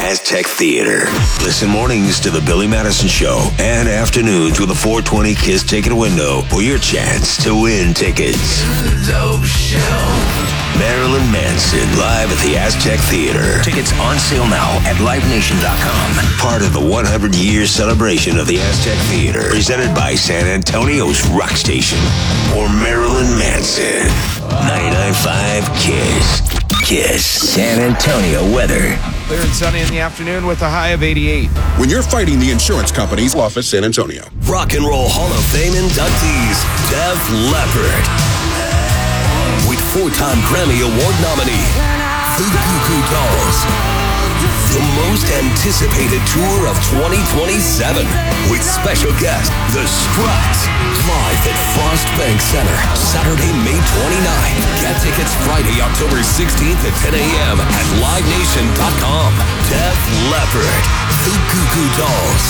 Aztec Theater. Listen mornings to the Billy Madison Show and afternoons with a 420 Kiss ticket window for your chance to win tickets. The Dope Show. Marilyn Manson live at the Aztec Theater. Tickets on sale now at LiveNation.com. Part of the 100-year celebration of the Aztec Theater, presented by San Antonio's Rock Station. For Marilyn Manson, 99.5 Kiss. Kiss. San Antonio weather. Clear and sunny in the afternoon with a high of 88. When you're fighting the insurance company's office, San Antonio. Rock and Roll Hall of Fame inductees, Def Leppard. With 4-time Grammy Award nominee, the Goo Goo Dolls. The most anticipated tour of 2027 with special guest, The Struts. Live at Frost Bank Center, Saturday, May 29th. Get tickets Friday, October 16th at 10 a.m. at LiveNation.com. Def Leppard, The Goo Goo Dolls.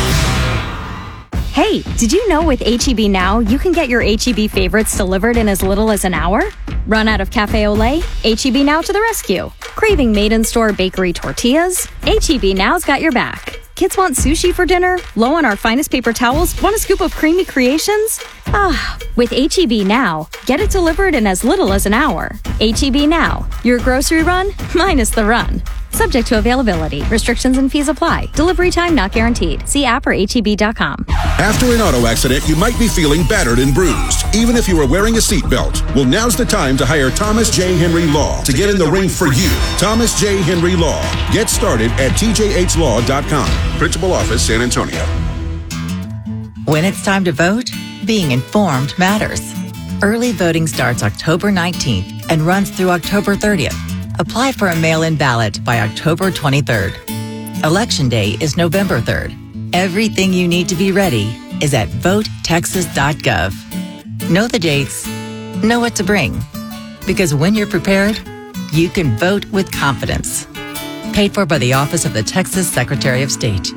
Hey, did you know with H-E-B Now, you can get your H-E-B favorites delivered in as little as an hour? Run out of Cafe Olé? H-E-B Now to the rescue. Craving made-in-store bakery tortillas? H-E-B Now's got your back. Kids want sushi for dinner? Low on our finest paper towels? Want a scoop of creamy creations? With H-E-B Now, get it delivered in as little as an hour. H-E-B Now, your grocery run minus the run. Subject to availability. Restrictions and fees apply. Delivery time not guaranteed. See app or HEB.com. After an auto accident, you might be feeling battered and bruised, even if you are wearing a seatbelt. Well, now's the time to hire Thomas J. Henry Law to get in the ring for you. Thomas J. Henry Law. Get started at tjhlaw.com. Principal Office, San Antonio. When it's time to vote, being informed matters. Early voting starts October 19th and runs through October 30th. Apply for a mail-in ballot by October 23rd. Election Day is November 3rd. Everything you need to be ready is at votetexas.gov. Know the dates, know what to bring. Because when you're prepared, you can vote with confidence. Paid for by the Office of the Texas Secretary of State.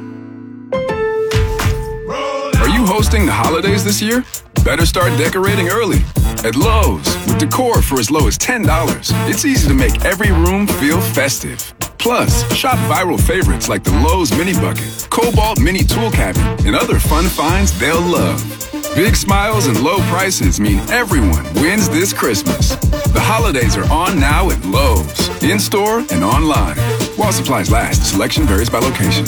Are you hosting the holidays this year? Better start decorating early. At Lowe's, with decor for as low as $10, it's easy to make every room feel festive. Plus, shop viral favorites like the Lowe's Mini Bucket, Cobalt Mini Tool Cabinet, and other fun finds they'll love. Big smiles and low prices mean everyone wins this Christmas. The holidays are on now at Lowe's, in-store and online. While supplies last, selection varies by location.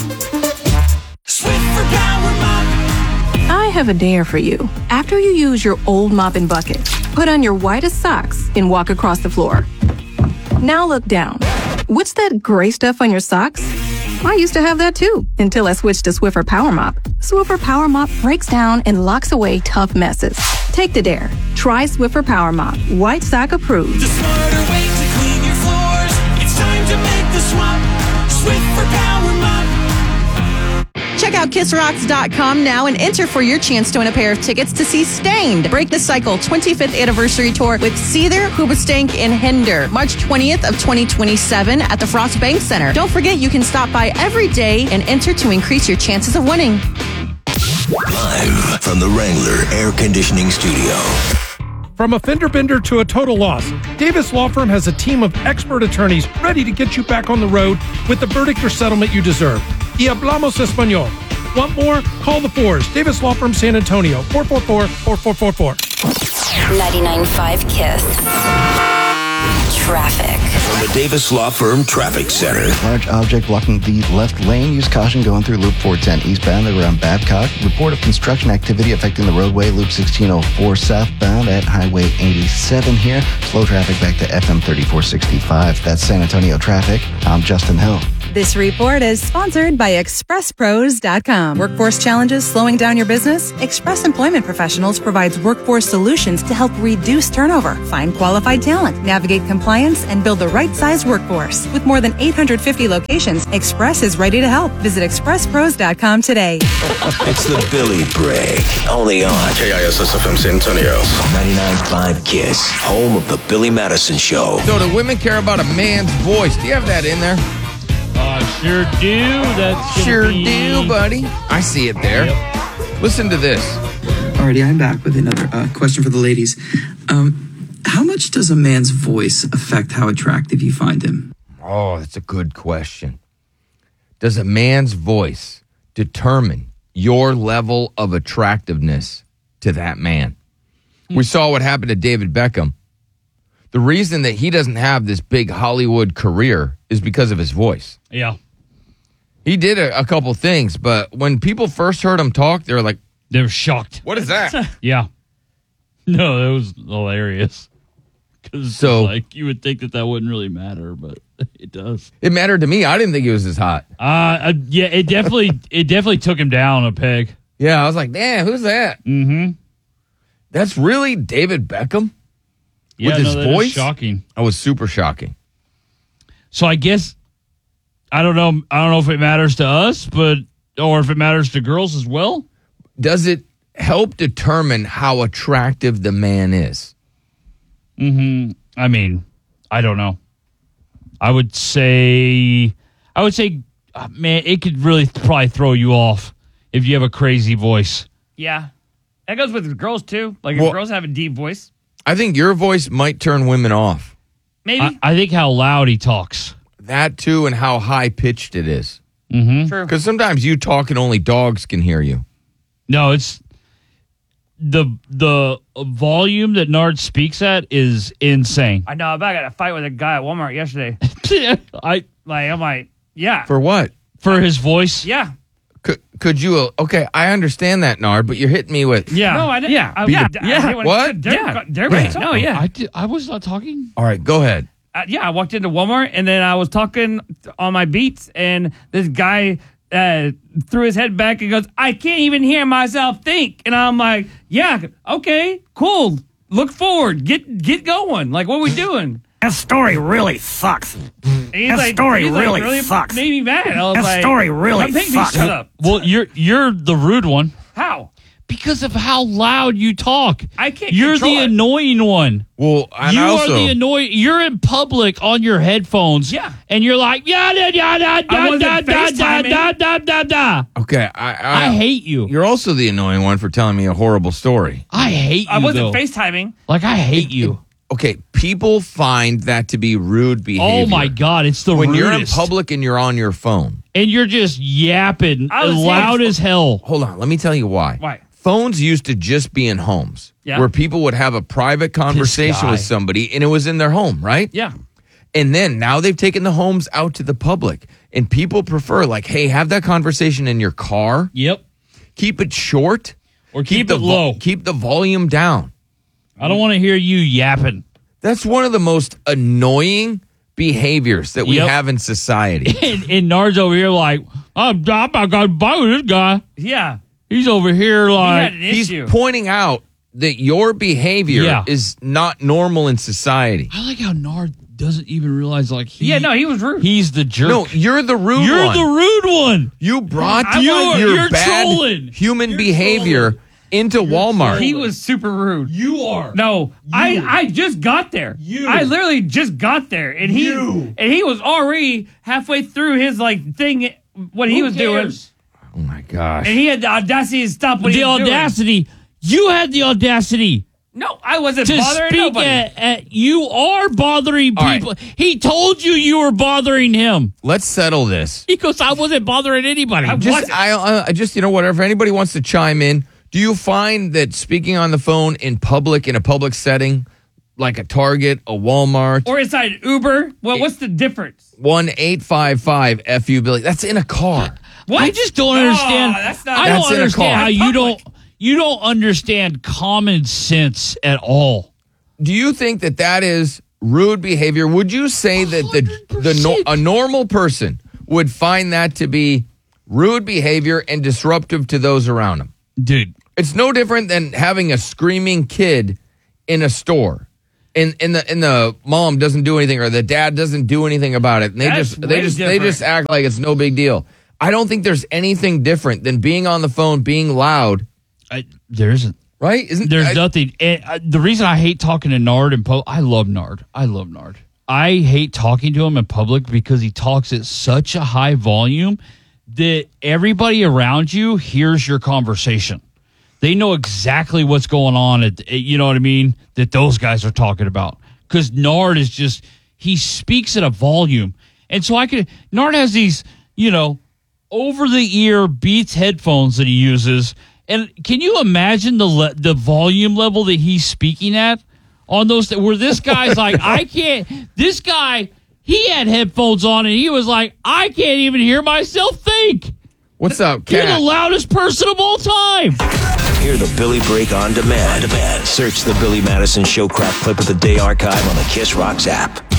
Swiffer Power Mop. I have a dare for you. After you use your old mop and bucket, put on your whitest socks and walk across the floor. Now look down. What's that gray stuff on your socks? I used to have that too, until I switched to Swiffer Power Mop. Swiffer Power Mop breaks down and locks away tough messes. Take the dare. Try Swiffer Power Mop. White sock approved. The smarter way to clean your floors. It's time to make the swap. Swiffer Power Mop. Check out KissRocks.com now and enter for your chance to win a pair of tickets to see Stained Break the Cycle 25th Anniversary Tour with Seether, Hoobastank, and Hinder, March 20th of 2027 at the Frost Bank Center. Don't forget you can stop by every day and enter to increase your chances of winning. Live from the Wrangler Air Conditioning Studio. From a fender bender to a total loss, Davis Law Firm has a team of expert attorneys ready to get you back on the road with the verdict or settlement you deserve. Y hablamos español. Want more? Call the Fours. Davis Law Firm, San Antonio, 444-4444. 99.5 Kiss. Traffic. From the Davis Law Firm Traffic Center. Large object blocking the left lane. Use caution going through Loop 410 eastbound around Babcock. Report of construction activity affecting the roadway. Loop 1604 southbound at Highway 87 here. Slow traffic back to FM 3465. That's San Antonio traffic. I'm Justin Hill. This report is sponsored by ExpressPros.com. Workforce challenges slowing down your business? Express Employment Professionals provides workforce solutions to help reduce turnover, find qualified talent, navigate compliance, and build the right size workforce. With more than 850 locations, Express is ready to help. Visit ExpressPros.com today. It's the Billy Break. Only on KISS-FM San Antonio. 99.5 Kiss. Home of the Billy Madison Show. So do women care about a man's voice? Do you have that in there? Sure do. That's sure do, buddy. I see it there. Yep. Listen to this. Alrighty, I'm back with another question for the ladies. How much does a man's voice affect how attractive you find him? Oh, that's a good question. does a man's voice determine your level of attractiveness to that man? We saw what happened to David Beckham. The reason that he doesn't have this big Hollywood career is because of his voice. Yeah. He did a couple things, but when people first heard him talk, they were shocked. What is that? Yeah. No, it was hilarious. Because you would think that wouldn't really matter, but it does. It mattered to me. I didn't think he was as hot. Yeah, it definitely took him down a peg. Yeah, I was like, damn, who's that? Mm-hmm. That's really David Beckham? Yeah, with his that voice? is shocking. That was super shocking. So I guess I don't know if it matters to us, or if it matters to girls as well. Does it help determine how attractive the man is? Mm-hmm. I mean, I don't know. I would say, man, it could really probably throw you off if you have a crazy voice. Yeah. That goes with girls, too. Like, if girls have a deep voice. I think your voice might turn women off. Maybe. I think how loud he talks. That, too, and how high-pitched it is. Mm-hmm. True. Because sometimes you talk and only dogs can hear you. No, it's the volume that Nard speaks at is insane. I know. I got in a fight with a guy at Walmart yesterday. I'm like, yeah. For what? For his voice? Yeah. Could you? Okay, I understand that, Nard, but you're hitting me with. Yeah. No, I didn't. Yeah. Yeah. What? No, yeah. I was not talking. All right, go ahead. I walked into Walmart, and then I was talking on my beats, and this guy threw his head back and goes, I can't even hear myself think. And I'm like, yeah, okay, cool. Look forward. Get going. Like, what are we doing? That story really sucks. That story really sucks. Made me mad. I was That story really sucks. Shut up. Well, you're the rude one. How? Because of how loud you talk. I can't You're control the it. annoying one. Well, you are the annoying. You're in public on your headphones. Yeah. And you're like, yada, yada, I da, wasn't da, da, da, da, da, da, da. Okay, I hate you. You're also the annoying one for telling me a horrible story. I hate you, I wasn't though. FaceTiming. Like, I hate you. Okay, people find that to be rude behavior. Oh, my God. It's the when rudest. you're in public and you're on your phone. And you're just yapping loud as hell. Hold on, let me tell you why. Why? Phones used to just be in homes where people would have a private conversation with somebody and it was in their home, right? Yeah. And then now they've taken the homes out to the public and people prefer like, hey, have that conversation in your car. Yep. Keep it short. Or keep it low. Keep the volume down. I don't want to hear you yapping. That's one of the most annoying behaviors that we have in society. And Nard's over here like, I'm not going to bother this guy. Yeah. He's over here like... He's pointing out that your behavior is not normal in society. I like how Nard doesn't even realize like he... Yeah, no, he was rude. He's the jerk. No, you're the rude one. You're the rude one. You brought you're bad trolling. human behavior into Walmart. He was super rude. You are. No, I just got there. I literally just got there, and he was already halfway through his like thing. What he was doing. Oh my gosh! And he had the audacity to stop what he was doing. The audacity. You had the audacity. No, I wasn't to bothering speak nobody. You are bothering people. Right. He told you were bothering him. Let's settle this. He goes, I wasn't bothering anybody. I just, whatever. If anybody wants to chime in, do you find that speaking on the phone in a public setting, like a Target, a Walmart, or inside Uber, what's the difference? 1-855-FU Billy. That's in a car. What? I just don't understand. That's not. I don't understand how you don't understand common sense at all. Do you think that is rude behavior? Would you say that a normal person would find that to be rude behavior and disruptive to those around them? Dude, it's no different than having a screaming kid in a store. And the mom doesn't do anything or the dad doesn't do anything about it. And they just act like it's no big deal. I don't think there's anything different than being on the phone, being loud. There isn't. Right? There's nothing. And, the reason I hate talking to Nard in public, I love Nard. I hate talking to him in public because he talks at such a high volume that everybody around you hears your conversation. They know exactly what's going on. You know what I mean? That those guys are talking about. Because Nard is he speaks at a volume. And so Nard has these, over-the-ear Beats headphones that he uses. And can you imagine the volume level that he's speaking at on those? Where this guy's like, I can't. This guy, he had headphones on and he was like, I can't even hear myself think. What's up, Cat? You're the loudest person of all time. Hear the Billy Break on demand. Search the Billy Madison Show crap clip of the day archive on the Kiss Rocks app.